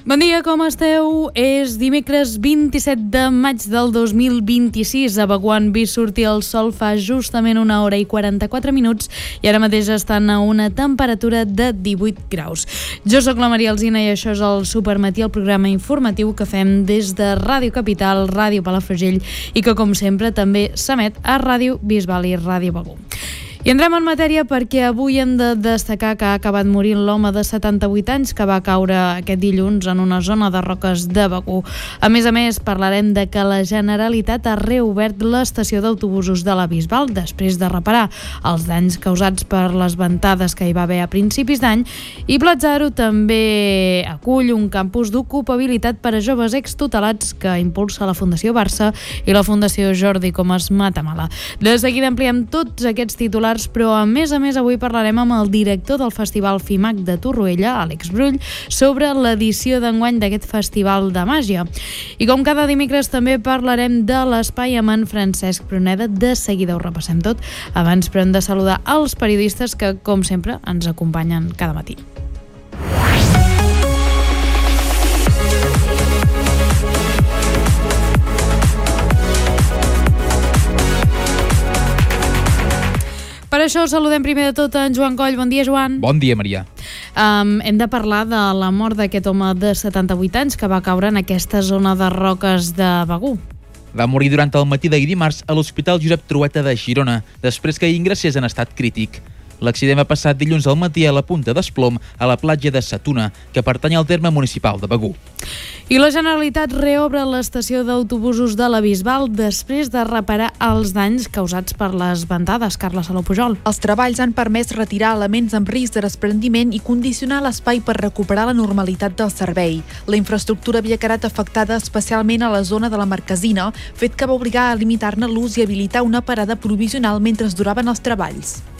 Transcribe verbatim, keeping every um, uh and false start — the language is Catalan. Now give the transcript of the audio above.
Bon dia, com esteu? És dimecres vint-i-set de maig del dos mil vint-i-sis. A Begur han vist sortir el sol fa justament una hora i quaranta-quatre minuts i ara mateix estan a una temperatura de divuit graus. Jo sóc la Maria Alsina i això és el Supermatí, el programa informatiu que fem des de Ràdio Capital, Ràdio Palafrugell i que, com sempre, també s'emet a Ràdio Bisbal i Ràdio Begur. I entrem en matèria perquè avui hem de destacar que ha acabat morint l'home de setanta-vuit anys que va caure aquest dilluns en una zona de roques de Begur. A més a més, parlarem de que la Generalitat ha reobert l'estació d'autobusos de la Bisbal després de reparar els danys causats per les ventades que hi va haver a principis d'any, i Platzaro també acull un campus d'ocupabilitat per a joves extutelats que impulsa la Fundació Barça i la Fundació Jordi Comas Matamala. De seguida ampliem tots aquests titulars, però a més a més avui parlarem amb el director del Festival FIMAC de Torroella, Àlex Brull, sobre l'edició d'enguany d'aquest festival de màgia. I com cada dimecres també parlarem de l'espai amb en Francesc Pruneda. De seguida ho repassem tot. Abans però hem de saludar els periodistes que, com sempre, ens acompanyen cada matí. Per això saludem primer de tot en Joan Coll. Bon dia, Joan. Bon dia, Maria. Um, hem de parlar de la mort d'aquest home de setanta-vuit anys que va caure en aquesta zona de roques de Begur. Va morir durant el matí d'ahir dimarts a l'Hospital Josep Trueta de Girona, després que ingressés en estat crític. L'accident va passar dilluns al matí a la Punta d'Esplom, a la platja de Sa Tuna, que pertany al terme municipal de Begur. I la Generalitat reobre l'estació d'autobusos de la Bisbal després de reparar els danys causats per les ventades. Carla Saló Pujol. Els treballs han permès retirar elements amb risc de desprendiment i condicionar l'espai per recuperar la normalitat del servei. La infraestructura havia quedat afectada especialment a la zona de la Marquesina, fet que va obligar a limitar-ne l'ús i habilitar una parada provisional mentre duraven els treballs.